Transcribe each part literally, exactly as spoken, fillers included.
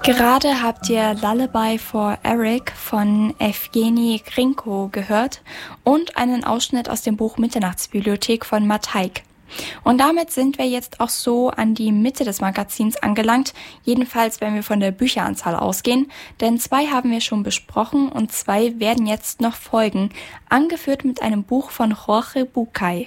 Gerade habt ihr Lullaby for Eric von Evgeny Grinko gehört und einen Ausschnitt aus dem Buch Mitternachtsbibliothek von Matt Haig. Und damit sind wir jetzt auch so an die Mitte des Magazins angelangt, jedenfalls wenn wir von der Bücheranzahl ausgehen, denn zwei haben wir schon besprochen und zwei werden jetzt noch folgen, angeführt mit einem Buch von Jorge Bucay.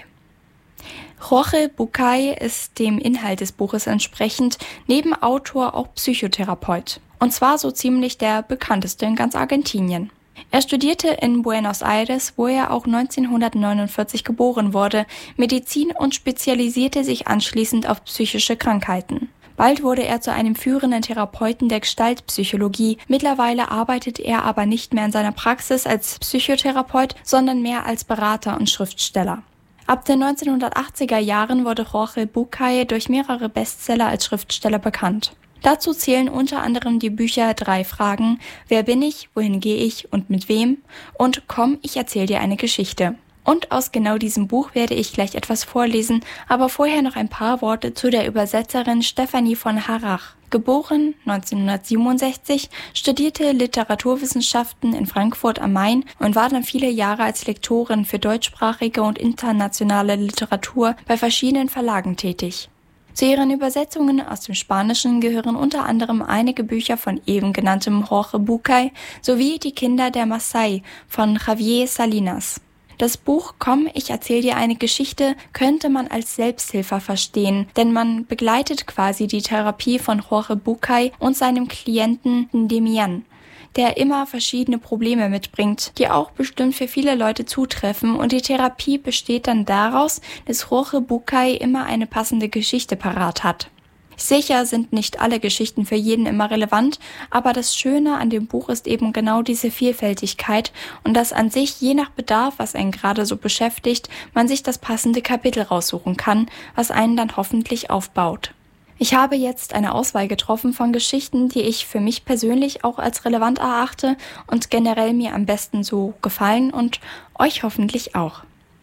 Jorge Bucay ist dem Inhalt des Buches entsprechend neben Autor auch Psychotherapeut. Und zwar so ziemlich der bekannteste in ganz Argentinien. Er studierte in Buenos Aires, wo er auch neunzehnhundertneunundvierzig geboren wurde, Medizin und spezialisierte sich anschließend auf psychische Krankheiten. Bald wurde er zu einem führenden Therapeuten der Gestaltpsychologie. Mittlerweile arbeitet er aber nicht mehr in seiner Praxis als Psychotherapeut, sondern mehr als Berater und Schriftsteller. Ab den neunzehnhundertachtziger Jahren wurde Jorge Bucay durch mehrere Bestseller als Schriftsteller bekannt. Dazu zählen unter anderem die Bücher Drei Fragen, Wer bin ich, wohin gehe ich und mit wem und Komm, ich erzähl dir eine Geschichte. Und aus genau diesem Buch werde ich gleich etwas vorlesen, aber vorher noch ein paar Worte zu der Übersetzerin Stefanie von Harrach. Geboren neunzehnhundertsiebenundsechzig, studierte Literaturwissenschaften in Frankfurt am Main und war dann viele Jahre als Lektorin für deutschsprachige und internationale Literatur bei verschiedenen Verlagen tätig. Zu ihren Übersetzungen aus dem Spanischen gehören unter anderem einige Bücher von eben genanntem Jorge Bucay sowie Die Kinder der Maasai von Javier Salinas. Das Buch Komm, ich erzähl dir eine Geschichte könnte man als Selbsthilfe verstehen, denn man begleitet quasi die Therapie von Jorge Bucay und seinem Klienten Demian, der immer verschiedene Probleme mitbringt, die auch bestimmt für viele Leute zutreffen, und die Therapie besteht dann daraus, dass Jorge Bucay immer eine passende Geschichte parat hat. Sicher sind nicht alle Geschichten für jeden immer relevant, aber das Schöne an dem Buch ist eben genau diese Vielfältigkeit und dass an sich je nach Bedarf, was einen gerade so beschäftigt, man sich das passende Kapitel raussuchen kann, was einen dann hoffentlich aufbaut. Ich habe jetzt eine Auswahl getroffen von Geschichten, die ich für mich persönlich auch als relevant erachte und generell mir am besten so gefallen und euch hoffentlich auch.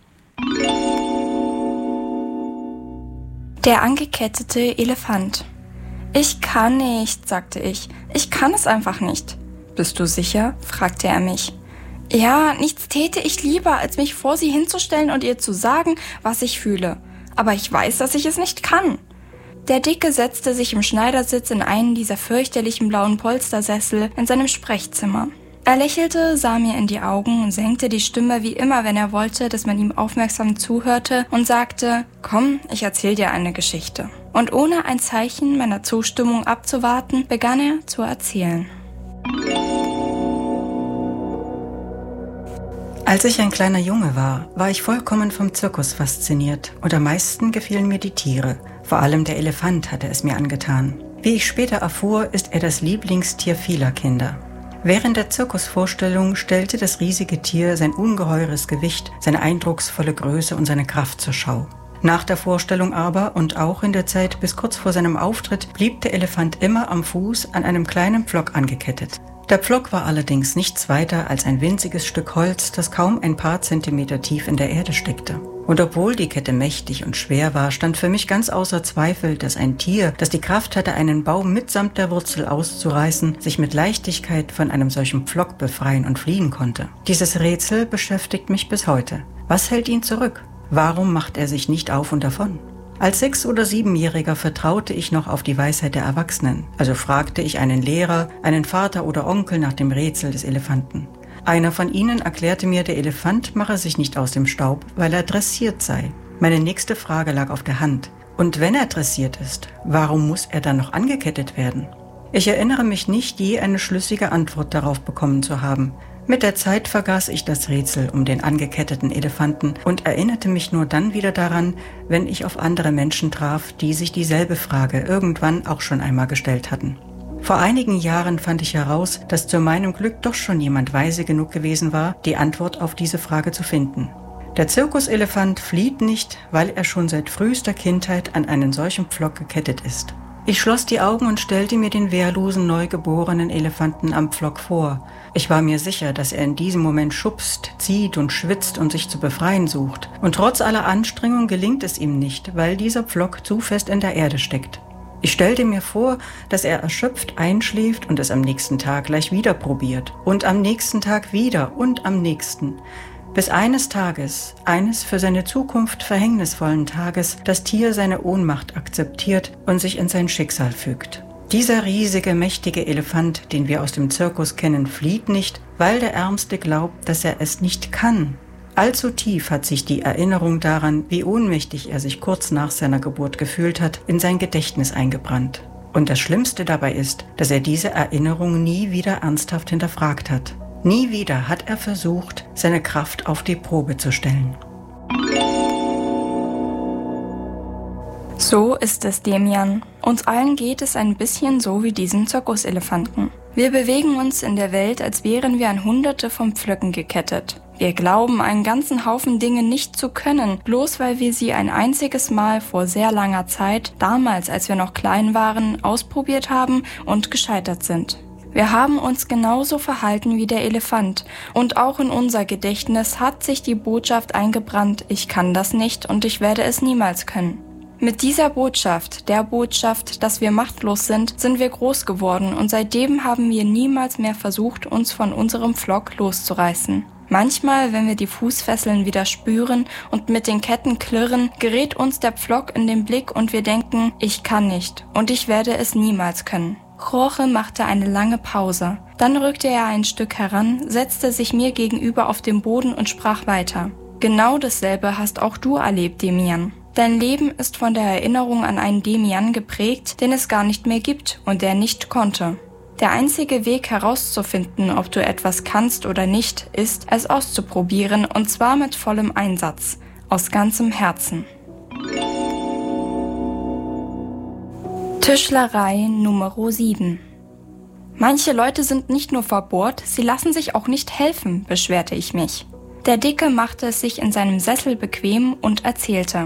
Der angekettete Elefant. Ich kann nicht, sagte ich. Ich kann es einfach nicht. Bist du sicher? Fragte er mich. Ja, nichts täte ich lieber, als mich vor sie hinzustellen und ihr zu sagen, was ich fühle. Aber ich weiß, dass ich es nicht kann. Der Dicke setzte sich im Schneidersitz in einen dieser fürchterlichen blauen Polstersessel in seinem Sprechzimmer. Er lächelte, sah mir in die Augen und senkte die Stimme wie immer, wenn er wollte, dass man ihm aufmerksam zuhörte, und sagte, komm, ich erzähl dir eine Geschichte. Und ohne ein Zeichen meiner Zustimmung abzuwarten, begann er zu erzählen. Als ich ein kleiner Junge war, war ich vollkommen vom Zirkus fasziniert und am meisten gefielen mir die Tiere. Vor allem der Elefant hatte es mir angetan. Wie ich später erfuhr, ist er das Lieblingstier vieler Kinder. Während der Zirkusvorstellung stellte das riesige Tier sein ungeheures Gewicht, seine eindrucksvolle Größe und seine Kraft zur Schau. Nach der Vorstellung aber und auch in der Zeit bis kurz vor seinem Auftritt blieb der Elefant immer am Fuß an einem kleinen Pflock angekettet. Der Pflock war allerdings nichts weiter als ein winziges Stück Holz, das kaum ein paar Zentimeter tief in der Erde steckte. Und obwohl die Kette mächtig und schwer war, stand für mich ganz außer Zweifel, dass ein Tier, das die Kraft hatte, einen Baum mitsamt der Wurzel auszureißen, sich mit Leichtigkeit von einem solchen Pflock befreien und fliehen konnte. Dieses Rätsel beschäftigt mich bis heute. Was hält ihn zurück? Warum macht er sich nicht auf und davon? Als Sechs- oder Siebenjähriger vertraute ich noch auf die Weisheit der Erwachsenen. Also fragte ich einen Lehrer, einen Vater oder Onkel nach dem Rätsel des Elefanten. Einer von ihnen erklärte mir, der Elefant mache sich nicht aus dem Staub, weil er dressiert sei. Meine nächste Frage lag auf der Hand. Und wenn er dressiert ist, warum muss er dann noch angekettet werden? Ich erinnere mich nicht, je eine schlüssige Antwort darauf bekommen zu haben. Mit der Zeit vergaß ich das Rätsel um den angeketteten Elefanten und erinnerte mich nur dann wieder daran, wenn ich auf andere Menschen traf, die sich dieselbe Frage irgendwann auch schon einmal gestellt hatten. Vor einigen Jahren fand ich heraus, dass zu meinem Glück doch schon jemand weise genug gewesen war, die Antwort auf diese Frage zu finden. Der Zirkuselefant flieht nicht, weil er schon seit frühester Kindheit an einen solchen Pflock gekettet ist. Ich schloss die Augen und stellte mir den wehrlosen, neugeborenen Elefanten am Pflock vor. Ich war mir sicher, dass er in diesem Moment schubst, zieht und schwitzt und sich zu befreien sucht. Und trotz aller Anstrengung gelingt es ihm nicht, weil dieser Pflock zu fest in der Erde steckt. Ich stellte mir vor, dass er erschöpft einschläft und es am nächsten Tag gleich wieder probiert. Und am nächsten Tag wieder und am nächsten. Bis eines Tages, eines für seine Zukunft verhängnisvollen Tages, das Tier seine Ohnmacht akzeptiert und sich in sein Schicksal fügt. Dieser riesige, mächtige Elefant, den wir aus dem Zirkus kennen, flieht nicht, weil der Ärmste glaubt, dass er es nicht kann. Allzu tief hat sich die Erinnerung daran, wie ohnmächtig er sich kurz nach seiner Geburt gefühlt hat, in sein Gedächtnis eingebrannt. Und das Schlimmste dabei ist, dass er diese Erinnerung nie wieder ernsthaft hinterfragt hat. Nie wieder hat er versucht, seine Kraft auf die Probe zu stellen. So ist es, Demian. Uns allen geht es ein bisschen so wie diesem Zirkuselefanten. Wir bewegen uns in der Welt, als wären wir an Hunderte von Pflöcken gekettet. Wir glauben, einen ganzen Haufen Dinge nicht zu können, bloß weil wir sie ein einziges Mal vor sehr langer Zeit, damals als wir noch klein waren, ausprobiert haben und gescheitert sind. Wir haben uns genauso verhalten wie der Elefant und auch in unser Gedächtnis hat sich die Botschaft eingebrannt, ich kann das nicht und ich werde es niemals können. Mit dieser Botschaft, der Botschaft, dass wir machtlos sind, sind wir groß geworden und seitdem haben wir niemals mehr versucht, uns von unserem Pflock loszureißen. Manchmal, wenn wir die Fußfesseln wieder spüren und mit den Ketten klirren, gerät uns der Pflock in den Blick und wir denken, ich kann nicht und ich werde es niemals können. Jorge machte eine lange Pause. Dann rückte er ein Stück heran, setzte sich mir gegenüber auf den Boden und sprach weiter. Genau dasselbe hast auch du erlebt, Demian. Dein Leben ist von der Erinnerung an einen Demian geprägt, den es gar nicht mehr gibt und der nicht konnte. Der einzige Weg herauszufinden, ob du etwas kannst oder nicht, ist, es auszuprobieren und zwar mit vollem Einsatz, aus ganzem Herzen. Tischlerei Nummer sieben. Manche Leute sind nicht nur verbohrt, sie lassen sich auch nicht helfen, beschwerte ich mich. Der Dicke machte es sich in seinem Sessel bequem und erzählte.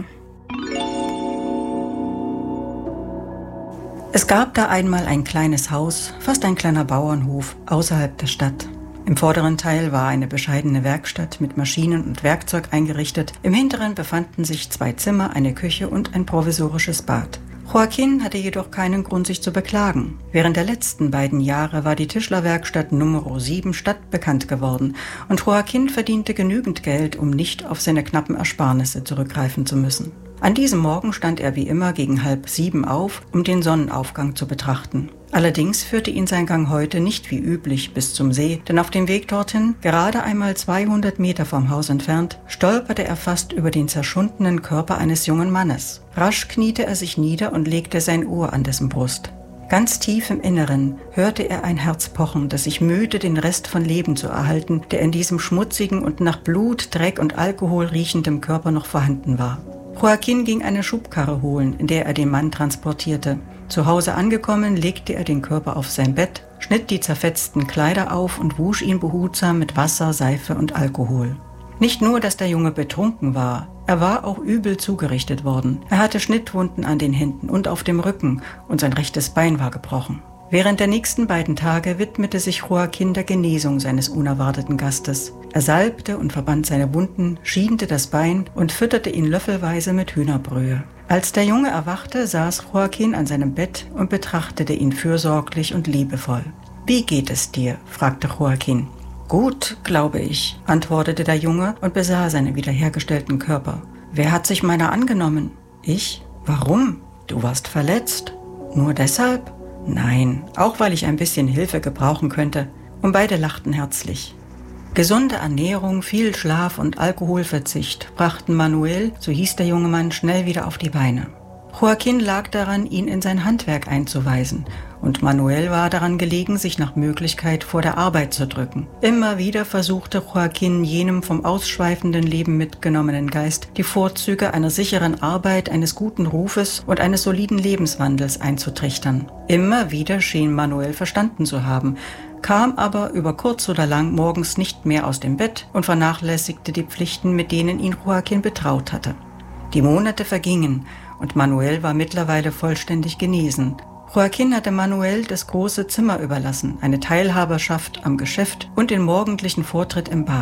Es gab da einmal ein kleines Haus, fast ein kleiner Bauernhof, außerhalb der Stadt. Im vorderen Teil war eine bescheidene Werkstatt mit Maschinen und Werkzeug eingerichtet. Im hinteren befanden sich zwei Zimmer, eine Küche und ein provisorisches Bad. Joaquin hatte jedoch keinen Grund, sich zu beklagen. Während der letzten beiden Jahre war die Tischlerwerkstatt Nummer sieben stadtbekannt geworden und Joaquin verdiente genügend Geld, um nicht auf seine knappen Ersparnisse zurückgreifen zu müssen. An diesem Morgen stand er wie immer gegen halb sieben auf, um den Sonnenaufgang zu betrachten. Allerdings führte ihn sein Gang heute nicht wie üblich bis zum See, denn auf dem Weg dorthin, gerade einmal zweihundert Meter vom Haus entfernt, stolperte er fast über den zerschundenen Körper eines jungen Mannes. Rasch kniete er sich nieder und legte sein Ohr an dessen Brust. Ganz tief im Inneren hörte er ein Herz pochen, das sich mühte, den Rest von Leben zu erhalten, der in diesem schmutzigen und nach Blut, Dreck und Alkohol riechendem Körper noch vorhanden war. Joaquin ging eine Schubkarre holen, in der er den Mann transportierte. Zu Hause angekommen, legte er den Körper auf sein Bett, schnitt die zerfetzten Kleider auf und wusch ihn behutsam mit Wasser, Seife und Alkohol. Nicht nur, dass der Junge betrunken war, er war auch übel zugerichtet worden. Er hatte Schnittwunden an den Händen und auf dem Rücken und sein rechtes Bein war gebrochen. Während der nächsten beiden Tage widmete sich Joaquin der Genesung seines unerwarteten Gastes. Er salbte und verband seine Wunden, schiente das Bein und fütterte ihn löffelweise mit Hühnerbrühe. Als der Junge erwachte, saß Joaquin an seinem Bett und betrachtete ihn fürsorglich und liebevoll. »Wie geht es dir?« fragte Joaquin. »Gut, glaube ich«, antwortete der Junge und besah seinen wiederhergestellten Körper. »Wer hat sich meiner angenommen?« »Ich? Warum? Du warst verletzt. Nur deshalb?« »Nein, auch weil ich ein bisschen Hilfe gebrauchen könnte.« Und beide lachten herzlich. Gesunde Ernährung, viel Schlaf und Alkoholverzicht brachten Manuel, so hieß der junge Mann, schnell wieder auf die Beine. Joaquin lag daran, ihn in sein Handwerk einzuweisen, und Manuel war daran gelegen, sich nach Möglichkeit vor der Arbeit zu drücken. Immer wieder versuchte Joaquin jenem vom ausschweifenden Leben mitgenommenen Geist die Vorzüge einer sicheren Arbeit, eines guten Rufes und eines soliden Lebenswandels einzutrichtern. Immer wieder schien Manuel verstanden zu haben, kam aber über kurz oder lang morgens nicht mehr aus dem Bett und vernachlässigte die Pflichten, mit denen ihn Joaquin betraut hatte. Die Monate vergingen und Manuel war mittlerweile vollständig genesen. Joaquin hatte Manuel das große Zimmer überlassen, eine Teilhaberschaft am Geschäft und den morgendlichen Vortritt im Bad.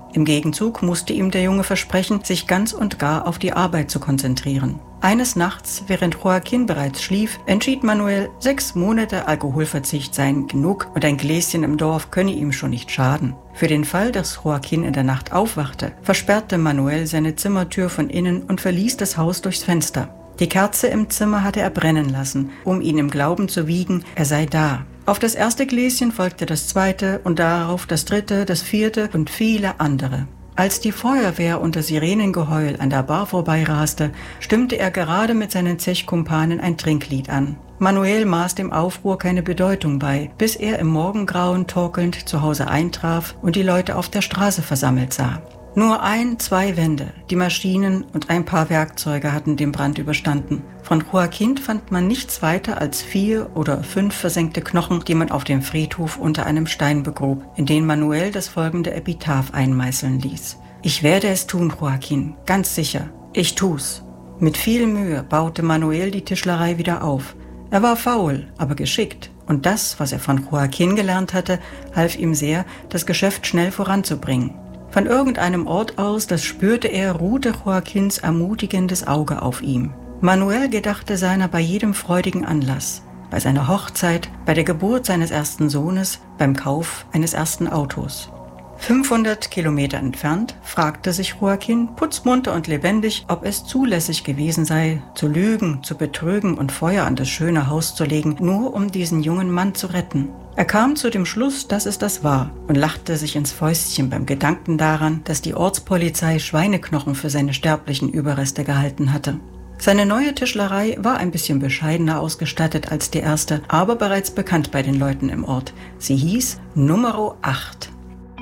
Im Gegenzug musste ihm der Junge versprechen, sich ganz und gar auf die Arbeit zu konzentrieren. Eines Nachts, während Joaquín bereits schlief, entschied Manuel, sechs Monate Alkoholverzicht seien genug und ein Gläschen im Dorf könne ihm schon nicht schaden. Für den Fall, dass Joaquín in der Nacht aufwachte, versperrte Manuel seine Zimmertür von innen und verließ das Haus durchs Fenster. Die Kerze im Zimmer hatte er brennen lassen, um ihn im Glauben zu wiegen, er sei da. Auf das erste Gläschen folgte das zweite und darauf das dritte, das vierte und viele andere. Als die Feuerwehr unter Sirenengeheul an der Bar vorbeiraste, stimmte er gerade mit seinen Zechkumpanen ein Trinklied an. Manuel maß dem Aufruhr keine Bedeutung bei, bis er im Morgengrauen torkelnd zu Hause eintraf und die Leute auf der Straße versammelt sah. Nur ein, zwei Wände, die Maschinen und ein paar Werkzeuge hatten den Brand überstanden. Von Joaquín fand man nichts weiter als vier oder fünf versenkte Knochen, die man auf dem Friedhof unter einem Stein begrub, in den Manuel das folgende Epitaph einmeißeln ließ. Ich werde es tun, Joaquín, ganz sicher. Ich tu's. Mit viel Mühe baute Manuel die Tischlerei wieder auf. Er war faul, aber geschickt. Und das, was er von Joaquín gelernt hatte, half ihm sehr, das Geschäft schnell voranzubringen. Von irgendeinem Ort aus, das spürte er, ruhte Joaquíns ermutigendes Auge auf ihm. Manuel gedachte seiner bei jedem freudigen Anlass. Bei seiner Hochzeit, bei der Geburt seines ersten Sohnes, beim Kauf eines ersten Autos. fünfhundert Kilometer entfernt fragte sich Joaquín putzmunter und lebendig, ob es zulässig gewesen sei, zu lügen, zu betrügen und Feuer an das schöne Haus zu legen, nur um diesen jungen Mann zu retten. Er kam zu dem Schluss, dass es das war und lachte sich ins Fäustchen beim Gedanken daran, dass die Ortspolizei Schweineknochen für seine sterblichen Überreste gehalten hatte. Seine neue Tischlerei war ein bisschen bescheidener ausgestattet als die erste, aber bereits bekannt bei den Leuten im Ort. Sie hieß Numero acht.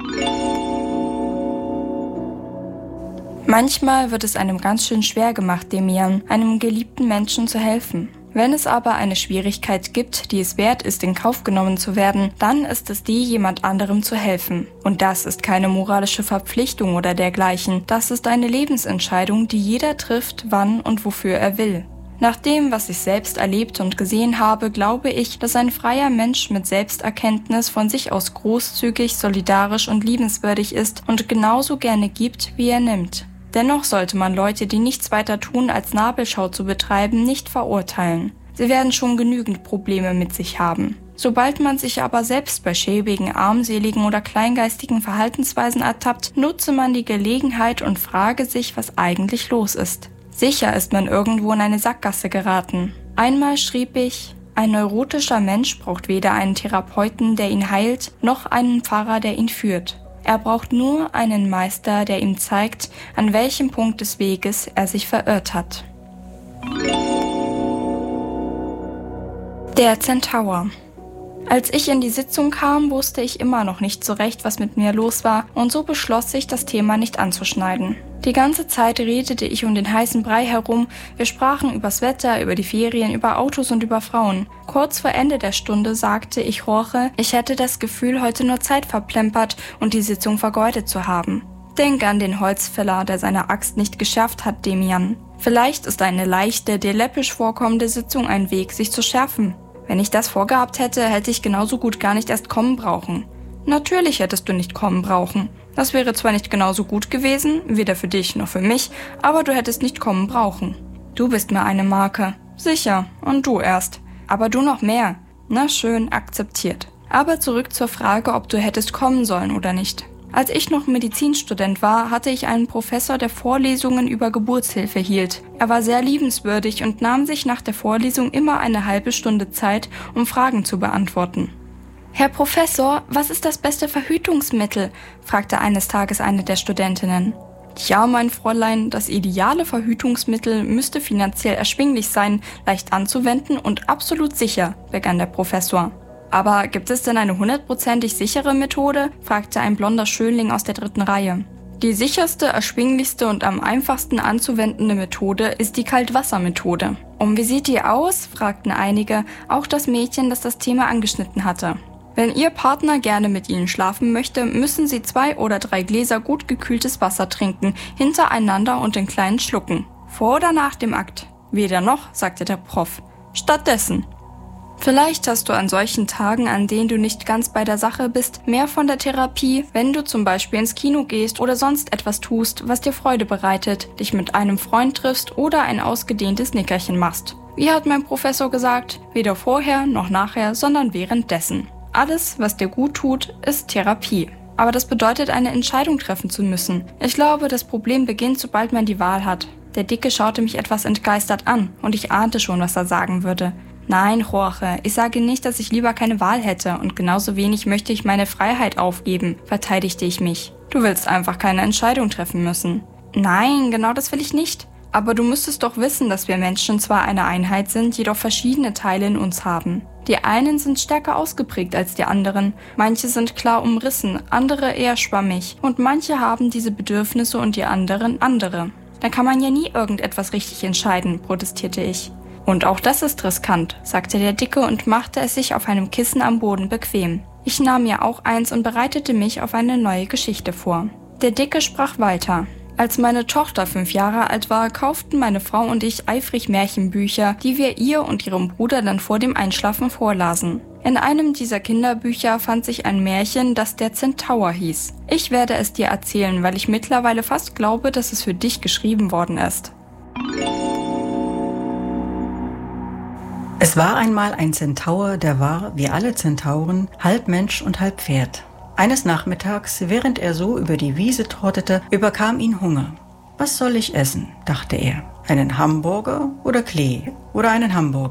Manchmal wird es einem ganz schön schwer gemacht, Demian, einem geliebten Menschen zu helfen. Wenn es aber eine Schwierigkeit gibt, die es wert ist, in Kauf genommen zu werden, dann ist es die, jemand anderem zu helfen. Und das ist keine moralische Verpflichtung oder dergleichen. Das ist eine Lebensentscheidung, die jeder trifft, wann und wofür er will. Nach dem, was ich selbst erlebt und gesehen habe, glaube ich, dass ein freier Mensch mit Selbsterkenntnis von sich aus großzügig, solidarisch und liebenswürdig ist und genauso gerne gibt, wie er nimmt. Dennoch sollte man Leute, die nichts weiter tun, als Nabelschau zu betreiben, nicht verurteilen. Sie werden schon genügend Probleme mit sich haben. Sobald man sich aber selbst bei schäbigen, armseligen oder kleingeistigen Verhaltensweisen ertappt, nutze man die Gelegenheit und frage sich, was eigentlich los ist. Sicher ist man irgendwo in eine Sackgasse geraten. Einmal schrieb ich, ein neurotischer Mensch braucht weder einen Therapeuten, der ihn heilt, noch einen Pfarrer, der ihn führt. Er braucht nur einen Meister, der ihm zeigt, an welchem Punkt des Weges er sich verirrt hat. Der Zentaur. Als ich in die Sitzung kam, wusste ich immer noch nicht so recht, was mit mir los war, und so beschloss ich, das Thema nicht anzuschneiden. Die ganze Zeit redete ich um den heißen Brei herum, wir sprachen übers Wetter, über die Ferien, über Autos und über Frauen. Kurz vor Ende der Stunde sagte ich Jorge, ich hätte das Gefühl, heute nur Zeit verplempert und die Sitzung vergeudet zu haben. Denk an den Holzfäller, der seine Axt nicht geschärft hat, Demian. Vielleicht ist eine leichte, dir läppisch vorkommende Sitzung ein Weg, sich zu schärfen. Wenn ich das vorgehabt hätte, hätte ich genauso gut gar nicht erst kommen brauchen. Natürlich hättest du nicht kommen brauchen. Das wäre zwar nicht genauso gut gewesen, weder für dich noch für mich, aber du hättest nicht kommen brauchen. Du bist mir eine Marke. Sicher, und du erst. Aber du noch mehr. Na schön, akzeptiert. Aber zurück zur Frage, ob du hättest kommen sollen oder nicht. Als ich noch Medizinstudent war, hatte ich einen Professor, der Vorlesungen über Geburtshilfe hielt. Er war sehr liebenswürdig und nahm sich nach der Vorlesung immer eine halbe Stunde Zeit, um Fragen zu beantworten. »Herr Professor, was ist das beste Verhütungsmittel?« fragte eines Tages eine der Studentinnen. »Tja, mein Fräulein, das ideale Verhütungsmittel müsste finanziell erschwinglich sein, leicht anzuwenden und absolut sicher«, begann der Professor. »Aber gibt es denn eine hundertprozentig sichere Methode?« fragte ein blonder Schönling aus der dritten Reihe. »Die sicherste, erschwinglichste und am einfachsten anzuwendende Methode ist die Kaltwassermethode.« »Und wie sieht die aus?« fragten einige, auch das Mädchen, das das Thema angeschnitten hatte. »Wenn Ihr Partner gerne mit Ihnen schlafen möchte, müssen Sie zwei oder drei Gläser gut gekühltes Wasser trinken, hintereinander und in kleinen Schlucken. Vor oder nach dem Akt?« »Weder noch«, sagte der Prof. »Stattdessen.« Vielleicht hast du an solchen Tagen, an denen du nicht ganz bei der Sache bist, mehr von der Therapie, wenn du zum Beispiel ins Kino gehst oder sonst etwas tust, was dir Freude bereitet, dich mit einem Freund triffst oder ein ausgedehntes Nickerchen machst. Wie hat mein Professor gesagt, weder vorher noch nachher, sondern währenddessen. Alles, was dir gut tut, ist Therapie. Aber das bedeutet, eine Entscheidung treffen zu müssen. Ich glaube, das Problem beginnt, sobald man die Wahl hat. Der Dicke schaute mich etwas entgeistert an und ich ahnte schon, was er sagen würde. Nein, Jorge, ich sage nicht, dass ich lieber keine Wahl hätte und genauso wenig möchte ich meine Freiheit aufgeben, verteidigte ich mich. Du willst einfach keine Entscheidung treffen müssen. Nein, genau das will ich nicht. Aber du müsstest doch wissen, dass wir Menschen zwar eine Einheit sind, jedoch verschiedene Teile in uns haben. Die einen sind stärker ausgeprägt als die anderen, manche sind klar umrissen, andere eher schwammig und manche haben diese Bedürfnisse und die anderen andere. Da kann man ja nie irgendetwas richtig entscheiden, protestierte ich. Und auch das ist riskant, sagte der Dicke und machte es sich auf einem Kissen am Boden bequem. Ich nahm mir auch eins und bereitete mich auf eine neue Geschichte vor. Der Dicke sprach weiter. Als meine Tochter fünf Jahre alt war, kauften meine Frau und ich eifrig Märchenbücher, die wir ihr und ihrem Bruder dann vor dem Einschlafen vorlasen. In einem dieser Kinderbücher fand sich ein Märchen, das der Zentaur hieß. Ich werde es dir erzählen, weil ich mittlerweile fast glaube, dass es für dich geschrieben worden ist. Es war einmal ein Zentaur, der war, wie alle Zentauren, halb Mensch und halb Pferd. Eines Nachmittags, während er so über die Wiese trottete, überkam ihn Hunger. Was soll ich essen, dachte er. Einen Hamburger oder Klee oder einen Hamburger?